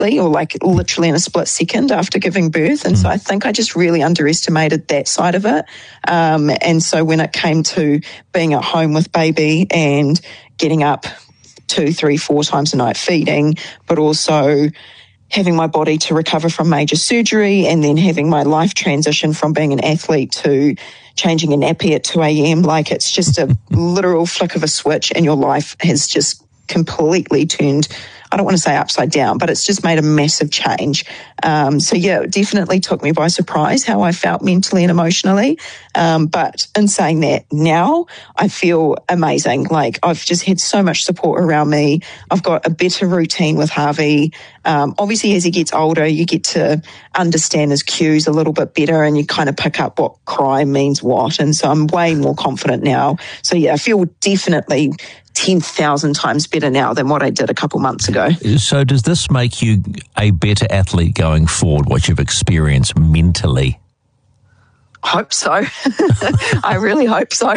or like literally in a split second after giving birth. And so I think I just really underestimated that side of it. And so when it came to being at home with baby and getting up 2, 3, 4 times a night feeding, but also having my body to recover from major surgery and then having my life transition from being an athlete to changing a nappy at 2 a.m. Like, it's just a literal flick of a switch and your life has just completely turned, I don't want to say upside down, but it's just made a massive change. So yeah, it definitely took me by surprise how I felt mentally and emotionally. But in saying that, now I feel amazing. Like, I've just had so much support around me. I've got a better routine with Harvey. Obviously, as he gets older, you get to understand his cues a little bit better and you kind of pick up what cry means what. And so I'm way more confident now. So yeah, I feel definitely 10,000 times better now than what I did a couple months ago. So does this make you a better athlete going forward, what you've experienced mentally? Hope so. I really hope so.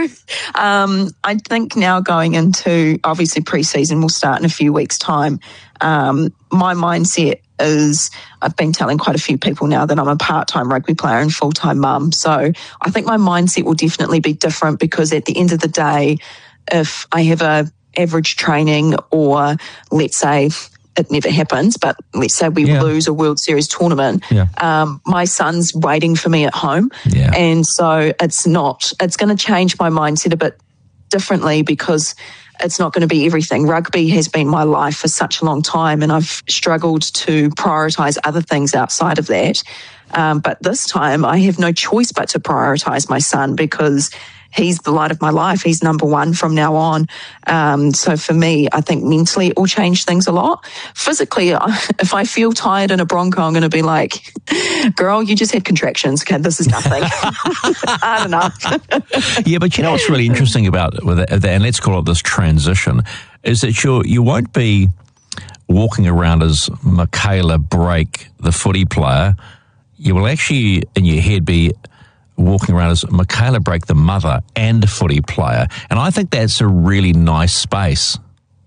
I think now going into, obviously pre-season will start in a few weeks' time. My mindset is, I've been telling quite a few people now that I'm a part-time rugby player and full-time mum. So I think my mindset will definitely be different, because at the end of the day, if I have a average training, or let's say it never happens, but let's say we lose a World Series tournament, my son's waiting for me at home. And so it's going to change my mindset a bit differently, because it's not going to be everything. Rugby has been my life for such a long time, and I've struggled to prioritise other things outside of that. But this time I have no choice but to prioritise my son, because he's the light of my life. He's number one from now on. So for me, I think mentally it will change things a lot. Physically, if I feel tired in a bronco, I'm going to be like, girl, you just had contractions. Okay, this is nothing. I don't know. Yeah, but you know what's really interesting about that, and let's call it this transition, is that you won't be walking around as Michaela Brake, the footy player. You will actually, in your head, be walking around as Michaela Brake, the mother and footy player. And I think that's a really nice space.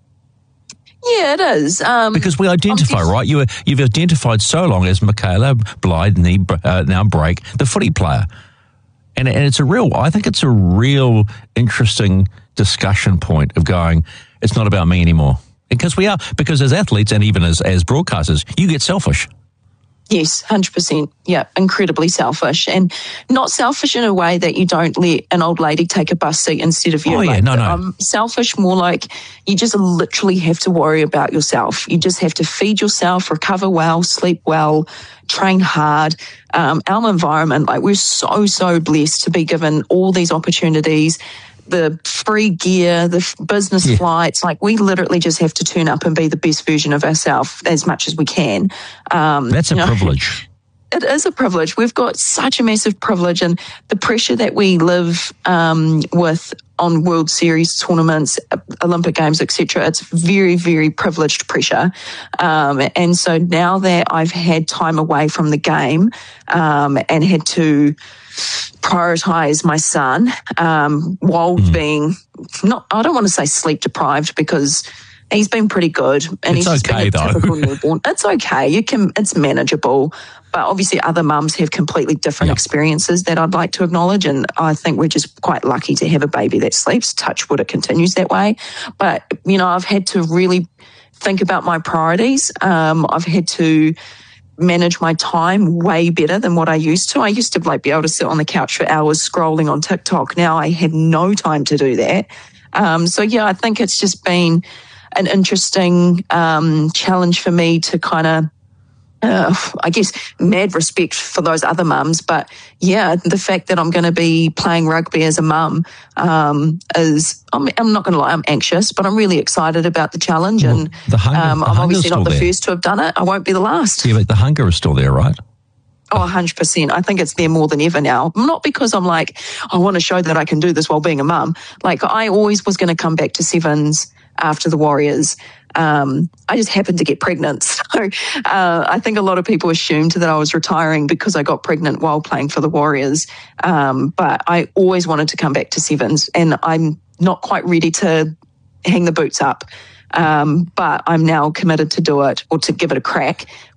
Yeah, it is. Because we identify, right? You've identified so long as Michaela Blythe, now Brake, the footy player. And I think it's a real interesting discussion point of going, it's not about me anymore. Because as athletes and even as broadcasters, you get selfish. Yes, 100%. Yeah, incredibly selfish, and not selfish in a way that you don't let an old lady take a bus seat instead of you. Oh, yeah, no. Selfish more like you just literally have to worry about yourself. You just have to feed yourself, recover well, sleep well, train hard. Our environment, like, we're so blessed to be given all these opportunities. The free gear, the business flights, like, we literally just have to turn up and be the best version of ourselves as much as we can. That's a privilege. It is a privilege. We've got such a massive privilege, and the pressure that we live with on World Series tournaments, Olympic Games, etc. It's very, very privileged pressure. And so now that I've had time away from the game and had to prioritise my son while being I don't want to say sleep deprived, because he's been pretty good, and he's just okay, been a typical newborn. It's okay. It's manageable. But obviously other mums have completely different experiences that I'd like to acknowledge, and I think we're just quite lucky to have a baby that sleeps. Touch wood, it continues that way. But, I've had to really think about my priorities. I've had to manage my time way better than what I used to. I used to be able to sit on the couch for hours scrolling on TikTok. Now I have no time to do that. I think it's just been an interesting challenge for me to kind of, I guess, mad respect for those other mums. But yeah, the fact that I'm going to be playing rugby as a mum is, I'm not going to lie, I'm anxious, but I'm really excited about the challenge. Well, and I'm obviously not the first to have done it. I won't be the last. Yeah, but the hunger is still there, right? Oh, 100%. I think it's there more than ever now. Not because I'm like, I want to show that I can do this while being a mum. Like, I always was going to come back to Sevens after the Warriors. I just happened to get pregnant. So I think a lot of people assumed that I was retiring because I got pregnant while playing for the Warriors. But I always wanted to come back to Sevens, and I'm not quite ready to hang the boots up. But I'm now committed to do it or to give it a crack